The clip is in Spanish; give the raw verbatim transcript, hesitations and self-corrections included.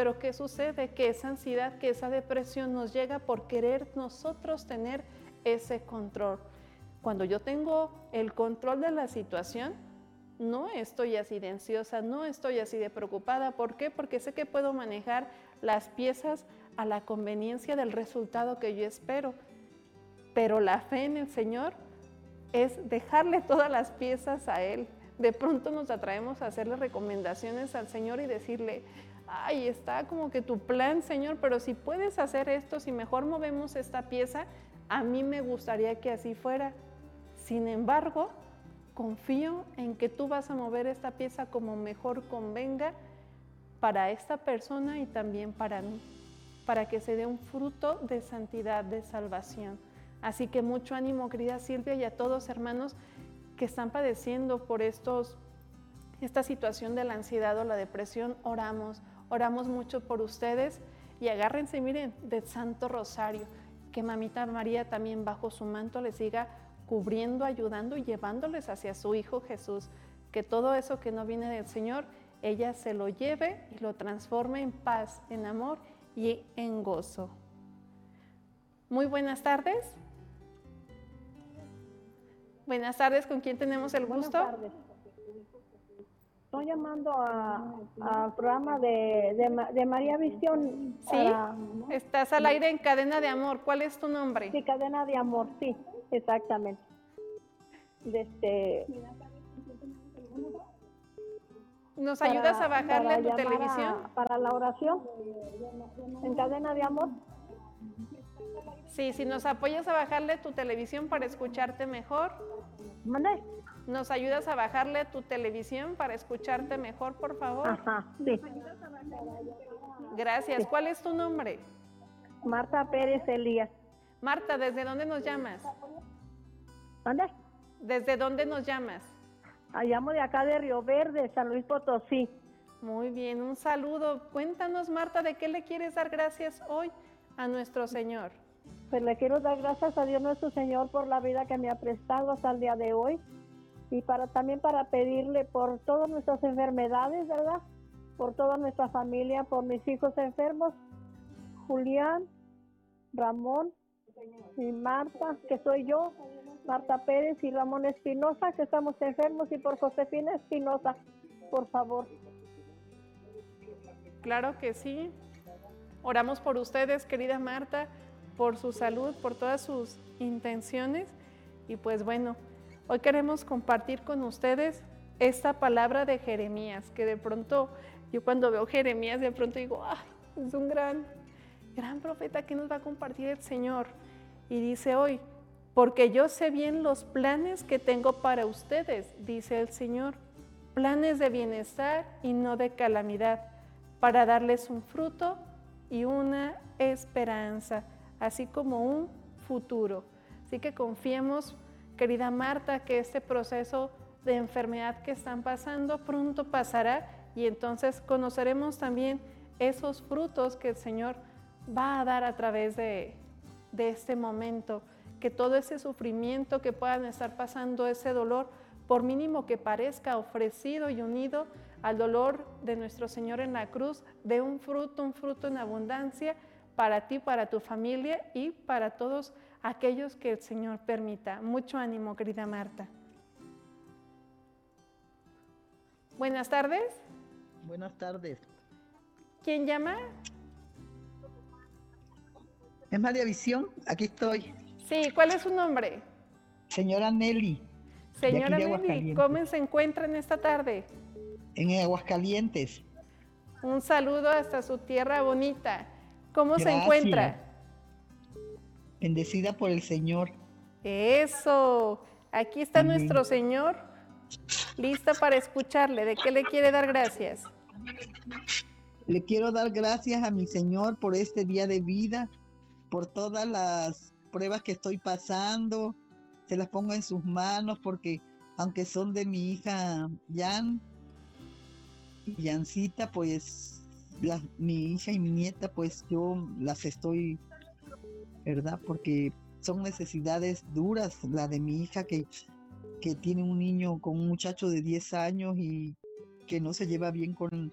Pero ¿qué sucede? Que esa ansiedad, que esa depresión nos llega por querer nosotros tener ese control. Cuando yo tengo el control de la situación, no estoy así de ansiosa, no estoy así de preocupada. ¿Por qué? Porque sé que puedo manejar las piezas a la conveniencia del resultado que yo espero. Pero la fe en el Señor es dejarle todas las piezas a Él. De pronto nos atraemos a hacerle recomendaciones al Señor y decirle, ay, está como que tu plan, Señor, pero si puedes hacer esto, si mejor movemos esta pieza, a mí me gustaría que así fuera. Sin embargo, confío en que tú vas a mover esta pieza como mejor convenga para esta persona y también para mí, para que se dé un fruto de santidad, de salvación. Así que mucho ánimo, querida Silvia, y a todos hermanos que están padeciendo por estos, esta situación de la ansiedad o la depresión. Oramos, oramos mucho por ustedes y agárrense, miren, del Santo Rosario, que Mamita María también bajo su manto les siga cubriendo, ayudando y llevándoles hacia su Hijo Jesús, que todo eso que no viene del Señor, ella se lo lleve y lo transforme en paz, en amor y en gozo. Muy buenas tardes. Buenas tardes, ¿con quién tenemos el gusto? Buenas tardes. Estoy llamando al programa de, de, de María Visión. Sí, para... estás al aire en Cadena de Amor. ¿Cuál es tu nombre? Sí, Cadena de Amor, sí, exactamente. Desde... ¿Nos ayudas para, a bajarle a tu televisión? A, para la oración en Cadena de Amor. Sí, si nos apoyas a bajarle tu televisión para escucharte mejor. ¿Mande? ¿Nos ayudas a bajarle tu televisión para escucharte mejor, por favor? Ajá, sí. Gracias. Sí. ¿Cuál es tu nombre? Marta Pérez Elías. Marta, ¿desde dónde nos llamas? ¿Mande? ¿Desde dónde nos llamas? Ah, llamo de acá de Río Verde, San Luis Potosí. Muy bien, un saludo. Cuéntanos, Marta, ¿de qué le quieres dar gracias hoy a nuestro Señor? Pues le quiero dar gracias a Dios nuestro Señor por la vida que me ha prestado hasta el día de hoy y para también para pedirle por todas nuestras enfermedades, ¿verdad? Por toda nuestra familia, por mis hijos enfermos, Julián, Ramón y Marta, que soy yo, Marta Pérez y Ramón Espinosa, que estamos enfermos, y por Josefina Espinosa, por favor. Claro que sí. Oramos por ustedes, querida Marta, por su salud, por todas sus intenciones. Y pues bueno, hoy queremos compartir con ustedes esta palabra de Jeremías, que de pronto, yo cuando veo Jeremías, de pronto digo, ¡ay! Es un gran, gran profeta que nos va a compartir el Señor. Y dice hoy, porque yo sé bien los planes que tengo para ustedes, dice el Señor, planes de bienestar y no de calamidad, para darles un fruto y una esperanza, así como un futuro. Así que confiemos, querida Marta, que este proceso de enfermedad que están pasando pronto pasará y entonces conoceremos también esos frutos que el Señor va a dar a través de, de este momento, que todo ese sufrimiento que puedan estar pasando, ese dolor, por mínimo que parezca, ofrecido y unido al dolor de nuestro Señor en la cruz, dé un fruto, un fruto en abundancia para ti, para tu familia y para todos aquellos que el Señor permita. Mucho ánimo, querida Marta. Buenas tardes. Buenas tardes. ¿Quién llama? Es María Visión, aquí estoy. Sí, ¿cuál es su nombre? Señora Nelly. Señora Nelly, ¿cómo se encuentra en esta tarde? En Aguascalientes. Un saludo hasta su tierra bonita. ¿Cómo Gracias. se encuentra? Bendecida por el Señor. Eso. Aquí está Amén. Nuestro Señor, lista para escucharle. ¿De qué le quiere dar gracias? Le quiero dar gracias a mi Señor por este día de vida, por todas las pruebas que estoy pasando. Se las pongo en sus manos porque aunque son de mi hija Jan, Jancita, pues la, mi hija y mi nieta, pues yo las estoy, ¿verdad? Porque son necesidades duras. La de mi hija que, que tiene un niño con un muchacho de diez años y que no se lleva bien con,